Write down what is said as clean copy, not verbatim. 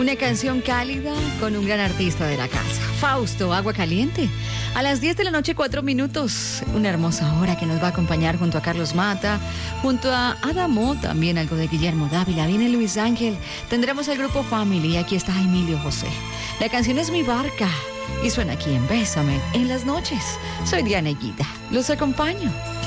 Una canción cálida con un gran artista de la casa, Fausto, Agua Caliente. A las 10 de la noche, 4 minutos. Una hermosa hora que nos va a acompañar junto a Carlos Mata, junto a Adamo, también algo de Guillermo Dávila. Viene Luis Ángel. Tendremos el grupo Family. Aquí está Emilio José. La canción es Mi Barca y suena aquí en Bésame en las noches. Soy Diana Guida. Los acompaño.